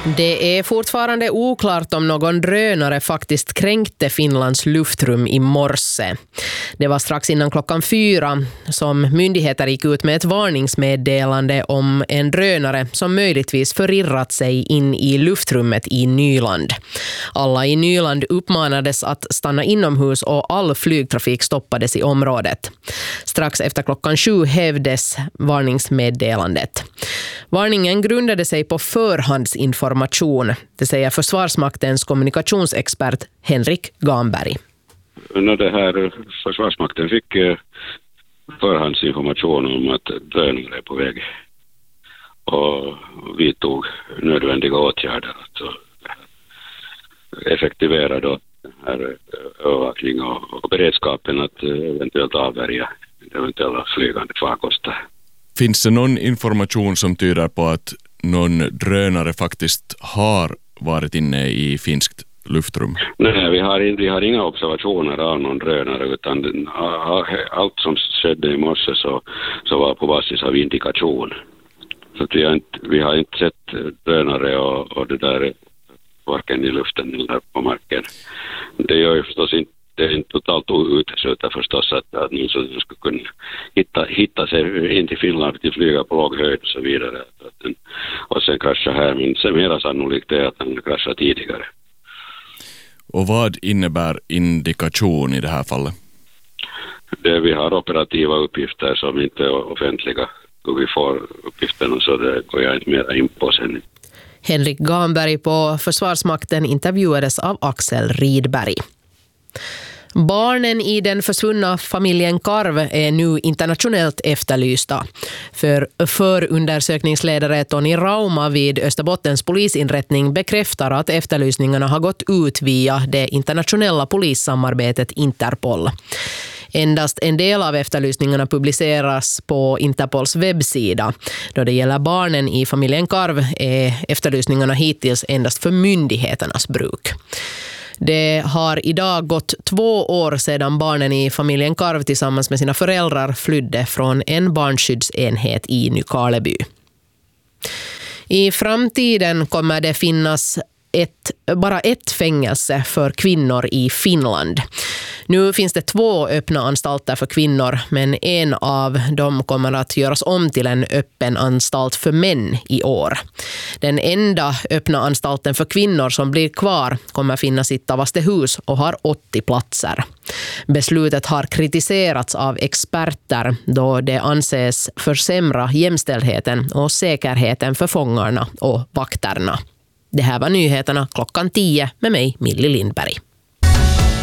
Det är fortfarande oklart om någon drönare faktiskt kränkte Finlands luftrum i morse. Det var strax innan 4:00 som myndigheter gick ut med ett varningsmeddelande om en drönare som möjligtvis förirrat sig in i luftrummet i Nyland. Alla i Nyland uppmanades att stanna inomhus och all flygtrafik stoppades i området. Strax efter 7:00 hävdes varningsmeddelandet. Varningen grundade sig på förhandsinformation, det säger Försvarsmaktens kommunikationsexpert Henrik Gamberg. När det här Försvarsmakten fick förhandsinformation om att drönare är på väg och vi tog nödvändiga åtgärder att effektivera då den här övervakning och beredskapen att eventuellt avvärja eventuella flygande farkoster. Finns det någon information som tyder på att någon drönare faktiskt har varit inne i finskt luftrum? Nej, vi har inga observationer av någon drönare, utan allt som skedde i morse så var på basis av indikation. Så att vi har inte sett drönare och det där varken i luften eller på marken. Det gör ju förstås inte. Det är inte totalt uteslutet förstås att ni som skulle kunna hitta sig in till Finland till flyga på låg höjd och så vidare. Och sen krascha här, men sen mera sannolikt är att den kraschar tidigare. Och vad innebär indikation i det här fallet? Vi har operativa uppgifter som inte är offentliga. Och vi får uppgifterna så det går jag inte mer in på sen. Henrik Gamberg på Försvarsmakten intervjuades av Axel Ridberg. Barnen i den försvunna familjen Karv är nu internationellt efterlysta. För förundersökningsledare Toni Rauma vid Österbottens polisinrättning bekräftar att efterlysningarna har gått ut via det internationella polissamarbetet Interpol. Endast en del av efterlysningarna publiceras på Interpols webbsida. Då det gäller barnen i familjen Karv är efterlysningarna hittills endast för myndigheternas bruk. Det har idag gått 2 år sedan barnen i familjen Karv tillsammans med sina föräldrar flydde från en barnskyddsenhet i Nykarleby. I framtiden kommer det finnas bara ett fängelse för kvinnor i Finland. Nu finns det 2 öppna anstalter för kvinnor, men en av dem kommer att göras om till en öppen anstalt för män i år. Den enda öppna anstalten för kvinnor som blir kvar kommer finnas i Tavastehus och har 80 platser. Beslutet har kritiserats av experter då det anses försämra jämställdheten och säkerheten för fångarna och vakterna. Det här var nyheterna 10:00 med mig, Millie Lindberg.